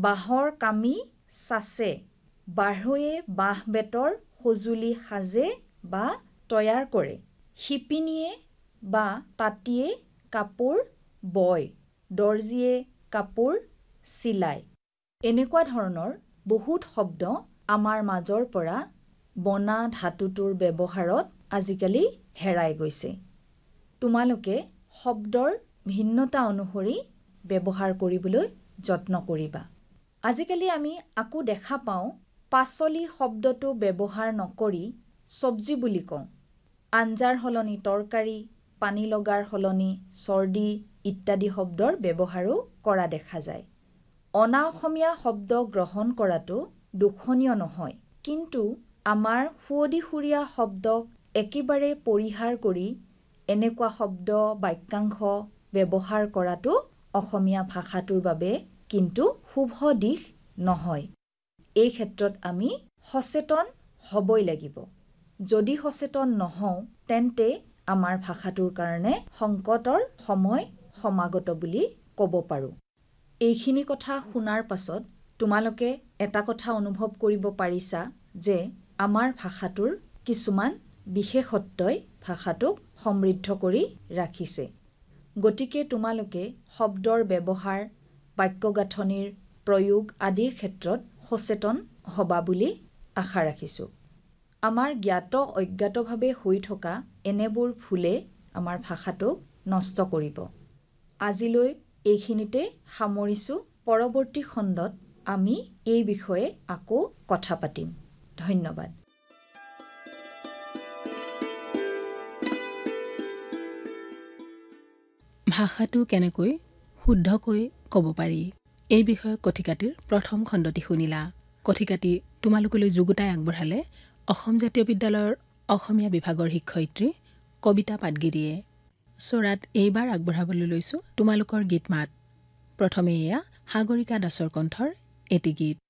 বাঁহৰ কামি চাচে, বাঢ়ৈয়ে বাঁহ বেতৰ সঁজুলি সাজে বা তৈয়াৰ কৰে, শিপিনীয়ে বা তাঁতীয়ে কাপোৰ বয়, দৰ্জীয়ে কাপোৰ চিলায়। এনেকুৱা ধৰণৰ বহুত শব্দ আমাৰ মাজৰ পৰা বনা ধাতুটোৰ ব্যৱহাৰত আজিকালি হেৰাই গৈছে। তোমালোকে শব্দৰ ভিন্নতা অনুসৰি ব্যৱহাৰ কৰিবলৈ যত্ন কৰিবা। আজিকালি আমি আকৌ দেখা পাওঁ পাচলি শব্দটো ব্যৱহাৰ নকৰি চব্জি বুলি কওঁ। আঞ্জাৰ সলনি তৰকাৰী, পানী লগাৰ সলনি চৰ্দি ইত্যাদি শব্দৰ ব্যৱহাৰো কৰা দেখা যায়। অনা অসমীয়া শব্দ গ্ৰহণ কৰাটো দূষণীয় নহয়, কিন্তু আমাৰ সুৱদীসুৰীয়া শব্দক একেবাৰে পৰিহাৰ কৰি এনেকুৱা শব্দ বাক্যাংশ ব্যৱহাৰ কৰাটো অসমীয়া ভাষাটোৰ বাবে কিন্তু শুভ দিশ নহয়। এই ক্ষেত্ৰত আমি সচেতন হ'বই লাগিব। যদি সচেতন নহওঁ তেন্তে আমাৰ ভাষাটোৰ কাৰণে সংকটৰ সময় সমাগত বুলি ক'ব পাৰোঁ। এইখিনি কথা শুনাৰ পাছত তোমালোকে এটা কথা অনুভৱ কৰিব পাৰিছা যে আমাৰ ভাষাটোৰ কিছুমান বিশেষত্বই ভাষাটোক সমৃদ্ধ কৰি ৰাখিছে। গতিকে তোমালোকে শব্দৰ ব্যৱহাৰ, বাক্য গাঁথনিৰ প্ৰয়োগ আদিৰ ক্ষেত্ৰত সচেতন হ'বা বুলি আশা ৰাখিছোঁ। আমাৰ জ্ঞাত অজ্ঞাতভাৱে হৈ থকা এনেবোৰ ভুলে আমাৰ ভাষাটোক নষ্ট কৰিব। আজিলৈ এইখিনিতে সামৰিছোঁ। পৰৱৰ্তী খণ্ডত আমি এই বিষয়ে আকৌ কথা পাতিম। ধন্যবাদ। ভাষাটো কেনেকৈ শুদ্ধকৈ ক'ব পাৰি, এই বিষয়ে কথিকাটিৰ প্ৰথম খণ্ডটি শুনিলা। কথিকাটি তোমালোকলৈ যুগুতাই আগবঢ়ালে অসম জাতীয় বিদ্যালয়ৰ অসমীয়া বিভাগৰ শিক্ষয়িত্ৰী কবিতা পাটগিৰিয়ে। চৰাত এইবাৰ আগবঢ়াবলৈ লৈছোঁ তোমালোকৰ গীত মাত। প্ৰথমে এয়া সাগৰিকা দাসৰ কণ্ঠৰ এটি গীত।